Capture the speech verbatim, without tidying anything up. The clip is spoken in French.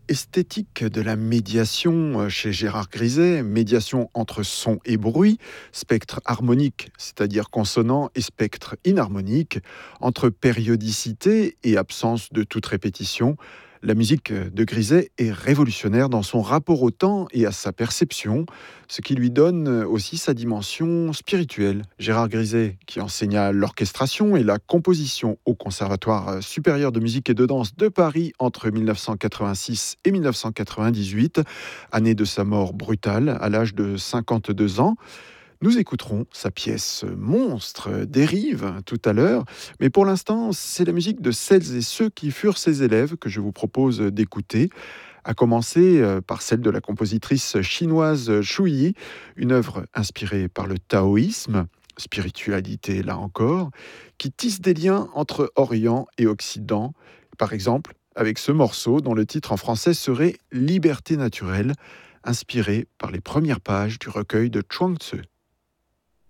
Esthétique de la médiation euh, chez Gérard Griset, médiation entre son et bruit, spectre harmonique, c'est-à-dire consonant, et spectre inharmonique, entre périodicité et absence de toute répétition. La musique de Griset est révolutionnaire dans son rapport au temps et à sa perception, ce qui lui donne aussi sa dimension spirituelle. Gérard Griset, qui enseigna l'orchestration et la composition au Conservatoire supérieur de musique et de danse de Paris entre mille neuf cent quatre-vingt-six et mille neuf cent quatre-vingt-dix-huit, année de sa mort brutale à l'âge de cinquante-deux ans. Nous écouterons sa pièce Monstre dérive tout à l'heure, mais pour l'instant, c'est la musique de celles et ceux qui furent ses élèves que je vous propose d'écouter, à commencer euh, par celle de la compositrice chinoise Shu Yi, une œuvre inspirée par le taoïsme, spiritualité là encore, qui tisse des liens entre Orient et Occident, par exemple avec ce morceau dont le titre en français serait Liberté naturelle, inspiré par les premières pages du recueil de Chuang Tzu.